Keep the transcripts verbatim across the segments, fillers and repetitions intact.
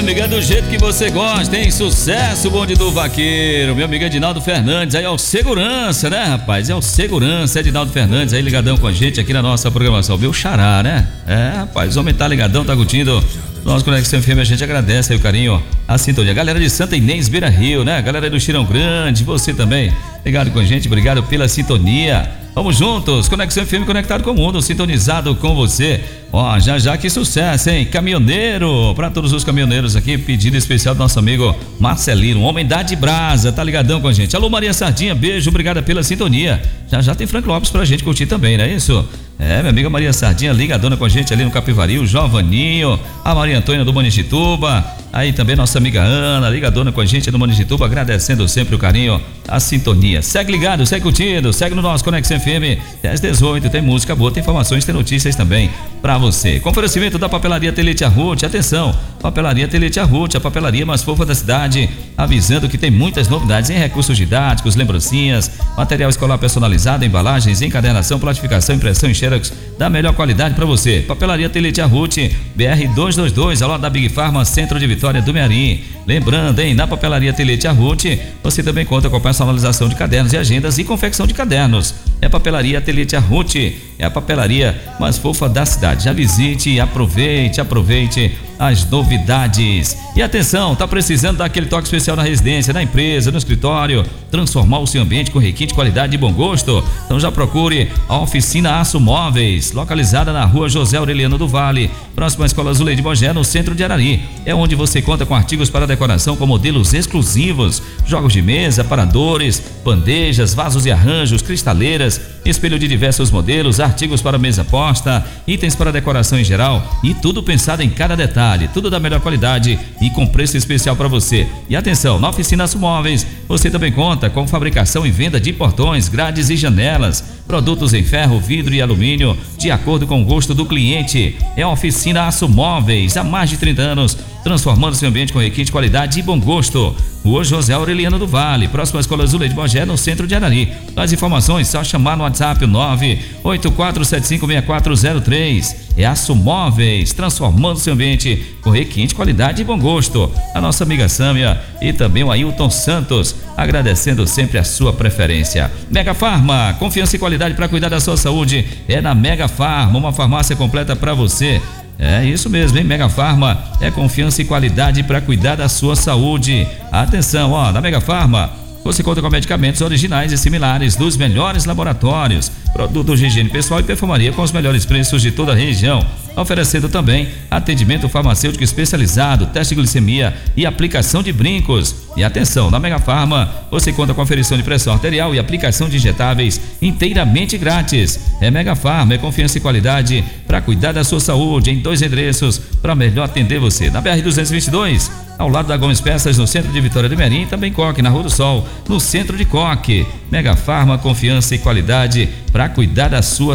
amigo, é do jeito que você gosta, hein? Sucesso, bonde do vaqueiro. Meu amigo Edinaldo Fernandes, aí é o segurança, né, rapaz? É o segurança, Edinaldo Fernandes, aí ligadão com a gente aqui na nossa programação. Meu xará, né? É, rapaz, o homem tá ligadão, tá curtindo. Nós, Conexão F M, a gente agradece aí o carinho, a sintonia. Galera de Santa Inês, Beira Rio, né? Galera do Chirão Grande, você também, ligado com a gente, obrigado pela sintonia. Vamos juntos, Conexão F M conectado com o mundo, sintonizado com você. Ó, já já que sucesso, hein? Caminhoneiro, para todos os caminhoneiros aqui, pedido especial do nosso amigo Marcelino, homem da de brasa, tá ligadão com a gente. Alô, Maria Sardinha, beijo, obrigada pela sintonia. Já já tem Frank Lopes pra gente curtir também, não é isso? É, minha amiga Maria Sardinha ligadona com a gente ali no Capivari, o Jovaninho, a Maria Antônia do Monijituba, aí também nossa amiga Ana, ligadona com a gente do Monijituba, agradecendo sempre o carinho, a sintonia. Segue ligado, segue curtindo, segue no nosso Conexão F M dez dezoito, tem música boa, tem informações, tem notícias também pra você. Com oferecimento da Papelaria Telete Arrute, atenção, Papelaria Telete Arrute, a papelaria mais fofa da cidade, avisando que tem muitas novidades em recursos didáticos, lembrancinhas, material escolar personalizado, embalagens, encadernação, plastificação, impressão e xerox da melhor qualidade para você. Papelaria Telete Arrute, B R duzentos e vinte e dois, ao lado da Big Pharma, Centro de Vitória do Mearim. Lembrando, hein, na Papelaria Telete Arrute, você também conta com personalização de cadernos e agendas e confecção de cadernos. É Papelaria Telete Arrute, é a papelaria mais fofa da cidade. Já visite e aproveite, aproveite as novidades. E atenção, tá precisando dar aquele toque especial na residência, na empresa, no escritório, transformar o seu ambiente com requinte, qualidade e bom gosto? Então já procure a Oficina Aço Móveis, localizada na rua José Aureliano do Vale, próxima à Escola Zuleide Bogé, no centro de Arari. É onde você conta com artigos para decoração com modelos exclusivos, jogos de mesa, aparadores, bandejas, vasos e arranjos, cristaleiras, espelho de diversos modelos, artigos para mesa posta, itens para decoração em geral e tudo pensado em cada detalhe, tudo da melhor qualidade e com preço especial para você. E atenção, na Oficina Aço Móveis, você também conta com fabricação e venda de portões, grades e janelas, produtos em ferro, vidro e alumínio, de acordo com o gosto do cliente. É a Oficina Aço Móveis, há mais de trinta anos, transformando seu ambiente com requinte, qualidade e bom gosto. Rua José Aureliano do Vale, próxima à Escola Zuleide Bogé, no centro de Arari. Mais informações, só chamar no WhatsApp nove oito quatro sete cinco seis quatro zero três. É Aço Móveis, transformando seu ambiente com requinte, qualidade e bom gosto. A nossa amiga Sâmia e também o Ailton Santos, agradecendo sempre a sua preferência. Mega Farma, confiança e qualidade para cuidar da sua saúde é na Mega Farma, uma farmácia completa para você. É isso mesmo, hein? Mega Farma é confiança e qualidade para cuidar da sua saúde. Atenção, ó, na Mega Farma você conta com medicamentos originais e similares dos melhores laboratórios, produtos de higiene pessoal e perfumaria com os melhores preços de toda a região, oferecendo também atendimento farmacêutico especializado, teste de glicemia e aplicação de brincos. E atenção, na Mega Farma você conta com aferição de pressão arterial e aplicação de injetáveis inteiramente grátis. É Mega Farma, é confiança e qualidade para cuidar da sua saúde em dois endereços para melhor atender você. Na B R duzentos e vinte e dois, ao lado da Gomes Peças, no centro de Vitória do Mearim, também Coque, na Rua do Sol, no centro de Coque. Mega Farma, confiança e qualidade para cuidar da sua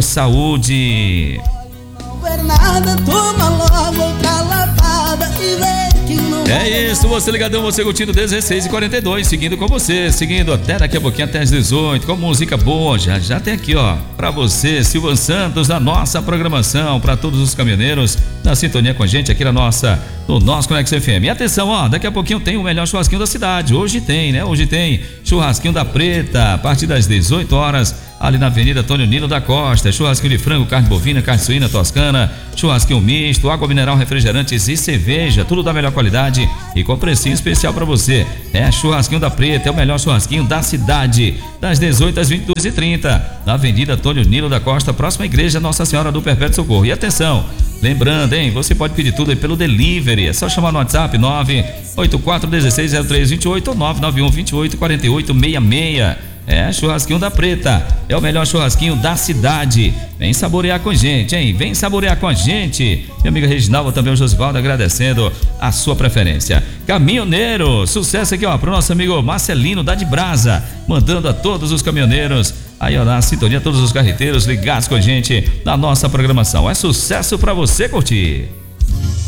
saúde. É isso, você ligadão, você curtindo dezesseis e quarenta e dois, seguindo com você, seguindo até daqui a pouquinho, até as dezoito, com música boa, já, já tem aqui, ó, pra você, Silvan Santos, na nossa programação, pra todos os caminhoneiros, na sintonia com a gente aqui na nossa, no nosso Conexão F M. E atenção, ó, daqui a pouquinho tem o melhor churrasquinho da cidade, hoje tem, né, hoje tem churrasquinho da Preta, a partir das dezoito horas, ali na Avenida Antônio Nilo da Costa, churrasquinho de frango, carne bovina, carne suína, toscana, churrasquinho misto, água mineral, refrigerantes e cerveja, tudo da melhor qualidade e com precinho especial para você. É churrasquinho da Preta, é o melhor churrasquinho da cidade, das dezoito às vinte e duas e trinta, na Avenida Antônio Nilo da Costa, próxima à Igreja Nossa Senhora do Perpétuo Socorro. E atenção, lembrando, hein, você pode pedir tudo aí pelo delivery, é só chamar no WhatsApp nove oito quatro um seis zero três dois oito ou nove nove um dois oito quatro oito seis seis. É churrasquinho da Preta, é o melhor churrasquinho da cidade. Vem saborear com a gente, hein? Vem saborear com a gente. Minha amiga Reginalva, também o Josivaldo, agradecendo a sua preferência. Caminhoneiro, sucesso aqui, ó, pro nosso amigo Marcelino da de Brasa, mandando a todos os caminhoneiros aí, ó, na sintonia, todos os carreteiros ligados com a gente na nossa programação. É sucesso pra você curtir.